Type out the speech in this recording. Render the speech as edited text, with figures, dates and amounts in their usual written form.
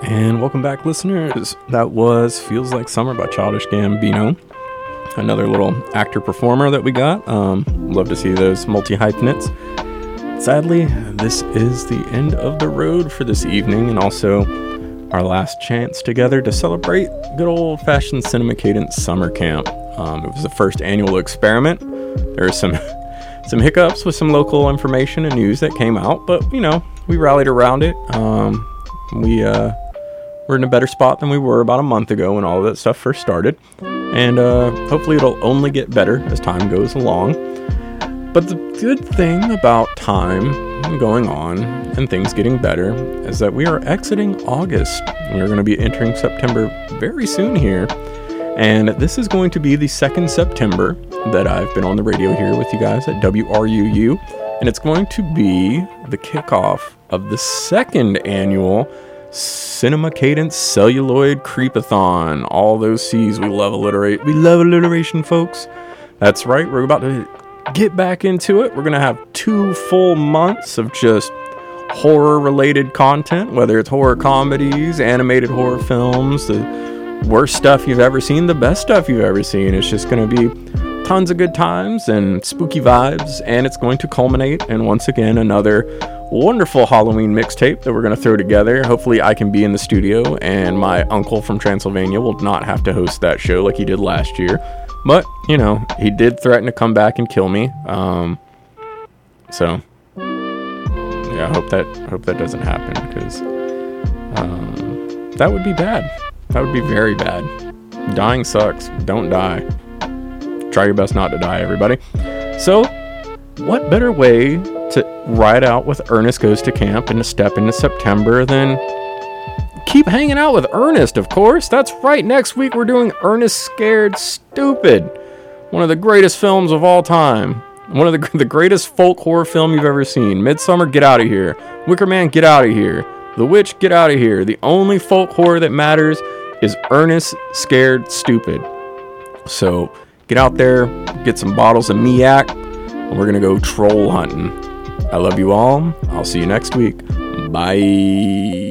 And welcome back, listeners. That was Feels Like Summer by Childish Gambino. Another little actor-performer that we got. Love to see those multi-hyphenates. Sadly, this is the end of the road for this evening, and also our last chance together to celebrate good old-fashioned Cinema Cadence Summer Camp. It was the first annual experiment. There were some hiccups with some local information and news that came out, but, we rallied around it. We're in a better spot than we were about a month ago when all of that stuff first started. And hopefully it'll only get better as time goes along. But the good thing about time going on and things getting better is that we are exiting August. We're going to be entering September very soon here. And this is going to be the second September that I've been on the radio here with you guys at WRUU. And it's going to be the kickoff of the second annual Cinema Cadence Celluloid Creepathon. All those C's. We love alliteration, folks. That's right. We're about to get back into it. We're going to have 2 full months of just horror-related content, whether it's horror comedies, animated horror films, the worst stuff you've ever seen, the best stuff you've ever seen. It's just going to be tons of good times and spooky vibes, and it's going to culminate in, once again, another wonderful Halloween mixtape that we're going to throw together. Hopefully I can be in the studio and my uncle from Transylvania will not have to host that show like he did last year. But, he did threaten to come back and kill me. So, yeah, I hope that doesn't happen, because that would be bad. That would be very bad. Dying sucks. Don't die. Try your best not to die, everybody. So, what better way to ride out with Ernest Goes to Camp and to step into September than keep hanging out with Ernest, of course. That's right. Next week we're doing Ernest Scared Stupid. One of the greatest films of all time. One of the greatest folk horror film you've ever seen. Midsommar, get out of here. Wicker Man, get out of here. The Witch, get out of here. The only folk horror that matters is Ernest Scared Stupid. So get out there, get some bottles of Miak, and we're going to go troll hunting. I love you all. I'll see you next week. Bye.